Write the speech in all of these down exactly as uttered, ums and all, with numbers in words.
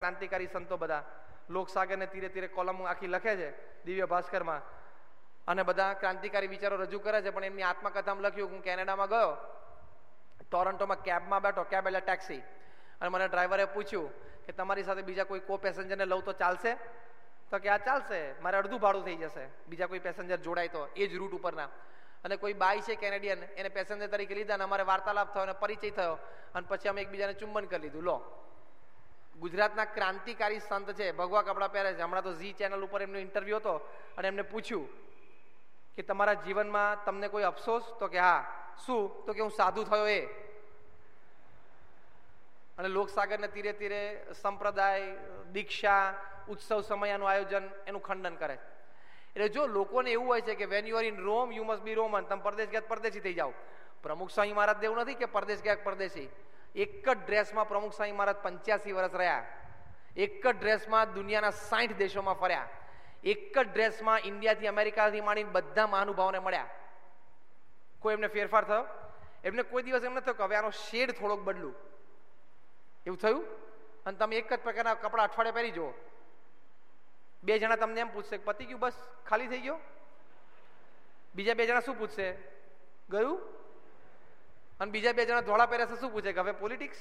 ક્રાંતિકારી સંતો બધા લોકસાગરને તીરે તીરે કોલમ આખી લખે છે દિવ્ય ભાસ્કરમાં, અને બધા ક્રાંતિકારી વિચારો રજૂ કરે છે. પણ એમની આત્મકથામાં લખ્યું, હું કેનેડામાં ગયો, ટોરન્ટોમાં કેબમાં બેઠો, કેબ એટલે ટેક્સી, અને મને ડ્રાઈવરે પૂછ્યું કે તમારી સાથે બીજા કોઈ કો પેસેન્જરને લઉં તો ચાલશે? તો કે આ ચાલશે, મારે અડધું ભાડું થઈ જશે બીજા કોઈ પેસેન્જર જોડાય તો એ જ રૂટ ઉપરના. અને કોઈ બાઈ છે કેનેડિયન, એને પેસેન્જર તરીકે લીધા અને અમારે વાર્તાલાપ થયો અને પરિચય થયો, અને પછી અમે એકબીજાને ચુંબન કરી લીધું. લો, ગુજરાતના ક્રાંતિકારી સંત છે, ભગવા કપડાં પહેરે છે. હમણાં તો ઝી ચેનલ ઉપર એમનો ઇન્ટરવ્યુ હતો અને એમને પૂછ્યું કે તમારા જીવનમાં તમને કોઈ અફસોસ? તો કે હા. શું? તો કે હું સાધુ થયો એ. અને લોકસાગરને તીરે તીરે સંપ્રદાય, દીક્ષા, ઉત્સવ સમયનું આયોજન એનું ખંડન કરે. એટલે જો લોકોને એવું હોય છે કે when you are in Rome you must be Roman, તમે પરદેશ ગયા પરદેશી થઈ જાઓ. પ્રમુખ સ્વામી મહારાજ એવું નથી કે પરદેશ ગયા પરદેશી. એક જ ડ્રેસમાં પ્રમુખ સ્વામી મહારાજ પંચ્યાસી વર્ષ રહ્યા. એક જ ડ્રેસમાં દુનિયાના સાઠ દેશોમાં ફર્યા. એક જ ડ્રેસમાં ઇન્ડિયાથી અમેરિકાથી માંડીને બધા મહાનુભાવોને મળ્યા. કોઈ એમને ફેરફાર થયો? એમને કોઈ દિવસ એમ નથી થયો કે હવે આનો શેડ થોડોક બદલું, એવું થયું? અને તમે એક જ પ્રકારના કપડા અઠવાડિયે પહેરી જુઓ, બે જણા તમને એમ પૂછશે પતી ગયું, બસ ખાલી થઈ ગયો. બીજા બે જણા શું પૂછશે? ગયું. અને બીજા બે જણા ધોળા પહેરે છે, શું પૂછે કે હવે પોલિટિક્સ,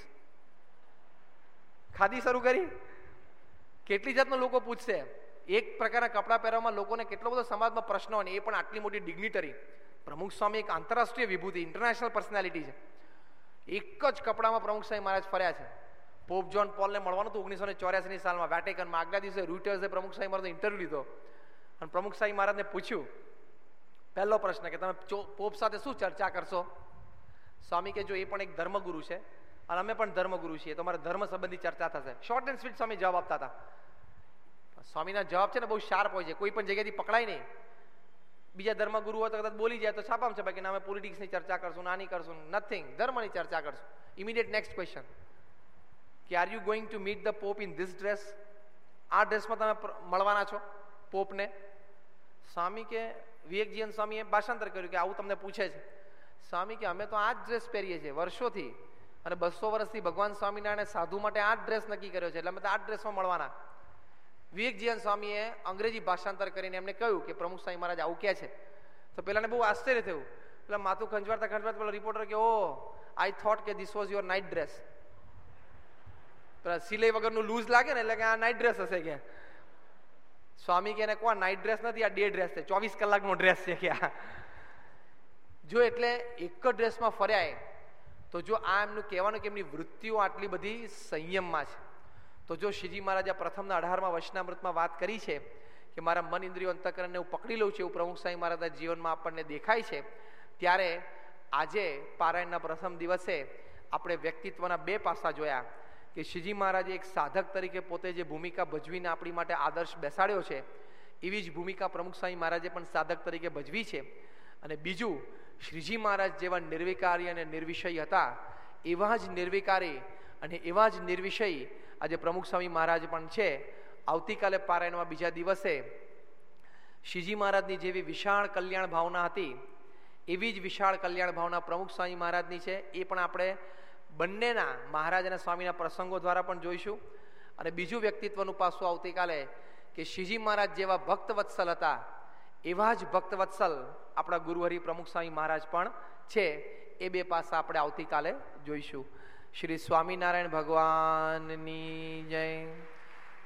ખાદી શરૂ કરી? કેટલી જાતના લોકો પૂછશે. એક પ્રકારના કપડા પહેરવામાં લોકોને કેટલો બધો સમાજમાં પ્રશ્નો, અને એ પણ આટલી મોટી ડિગ્નિટરી. પ્રમુખ સ્વામી એક આંતરરાષ્ટ્રીય વિભૂતિ, ઇન્ટરનેશનલ પર્સનાલિટી છે. એક જ કપડામાં પ્રમુખ સ્વામી મહારાજ ફર્યા છે. પોપ જ્હોન પોલને મળવાનું હતું ઓગણીસો ને ચોર્યાસી ની સાલમાં વેટિકનમાં. આગલા દિવસે રોઇટર્સે પ્રમુખ સ્વામી મહારાજનો ઇન્ટરવ્યુ લીધો અને પ્રમુખ સ્વામી મહારાજને પૂછ્યું, પહેલો પ્રશ્ન કે તમે પોપ સાથે શું ચર્ચા કરશો? સ્વામી કે જો એ પણ એક ધર્મગુરુ છે અને અમે પણ ધર્મગુરુ છીએ, તો અમારે ધર્મ સંબંધી ચર્ચા થશે. શોર્ટ એન્ડ સ્વીટ સ્વામી જવાબ આપતા હતા. સ્વામીના જવાબ છે ને બહુ શાર્પ હોય છે, કોઈ પણ જગ્યાથી પકડાય નહીં. બીજા ધર્મગુરુ હોય તો કદાચ બોલી જાય તો છાપામાં છે કે અમે પોલિટિક્સની ચર્ચા કરશું, નાની કરશું, નથિંગ, ધર્મની ચર્ચા કરશું. ઇમિડિયેટ નેક્સ્ટ ક્વેશ્ચન કે are you going to meet the pop in this dress? આ ડ્રેસમાં તમે મળવાના છો પોપને? સ્વામી કે વિવેકજીવન સ્વામીએ ભાષાંતર કર્યું કે આવું તમને પૂછે છે. સ્વામી કે અમે તો આ જ ડ્રેસ પહેરીએ છીએ વર્ષોથી, અને બસો વર્ષથી ભગવાન સ્વામિનારાયણે સાધુ માટે આ જ ડ્રેસ નક્કી કર્યો છે, એટલે અમે તો આ જ ડ્રેસમાં મળવાના. વિવેકજીવન સ્વામીએ અંગ્રેજી ભાષાંતર કરીને એમને કહ્યું કે પ્રમુખ સ્વામી મહારાજ આવું કહે છે. તો પેલાને બહુ આશ્ચર્ય થયું. પેલા માથું ખંજવાળતા ખંજવાળતા પેલા રિપોર્ટર કે ઓ આઈ થોટ કે this was your night dress. પેલા સિલાઈ વગરનું લૂઝ લાગે ને એટલે કે આ નાઇટ ડ્રેસ હશે કે. સ્વામી કે કોણ નાઇટ ડ્રેસ નથી, આ ડે ડ્રેસ છે, ચોવીસ કલાકનો ડ્રેસ છે કે આ. જો એટલે એક જ ડ્રેસમાં ફર્યા. તો જો આ એમનું કહેવાનું કે એમની વૃત્તિઓ આટલી બધી સંયમમાં છે, તો જો શ્રીજી મહારાજે પ્રથમના અઢારમાં વચનામૃતમાં વાત કરી છે કે મારા મન ઇન્દ્રિયો અંતઃકરણને હું પકડી લઉં છું, એવું પ્રમુખ સ્વામી મહારાજના જીવનમાં આપણને દેખાય છે. ત્યારે આજે પારાયણના પ્રથમ દિવસે આપણે વ્યક્તિત્વના બે પાસા જોયા કે શ્રીજી મહારાજે એક સાધક તરીકે પોતે જે ભૂમિકા ભજવીને આપણી માટે આદર્શ બેસાડ્યો છે, એવી જ ભૂમિકા પ્રમુખ સ્વામી મહારાજે પણ સાધક તરીકે ભજવી છે. અને બીજું, શ્રીજી મહારાજ જેવા નિર્વિકારી અને નિર્વિષય હતા, એવા જ નિર્વિકારી અને એવા જ નિર્વિષય આજે પ્રમુખ સ્વામી મહારાજ પણ છે. આવતીકાલે પારાયણમાં બીજા દિવસે શ્રીજી મહારાજની જેવી વિશાળ કલ્યાણ ભાવના હતી, એવી જ વિશાળ કલ્યાણ ભાવના પ્રમુખ સ્વામી મહારાજની છે. એ પણ આપણે બંનેના મહારાજ અને સ્વામીના પ્રસંગો દ્વારા પણ જોઈશું. અને બીજું વ્યક્તિત્વનું પાસું આવતીકાલે કે શ્રીજી મહારાજ જેવા ભક્તવત્સલ હતા, એવા જ ભક્તવત્સલ આપણા ગુરુહરિ પ્રમુખ સ્વામી મહારાજ પણ છે. એ બે પાસા આપણે આવતીકાલે જોઈશું. શ્રી સ્વામિનારાયણ ભગવાનની જય.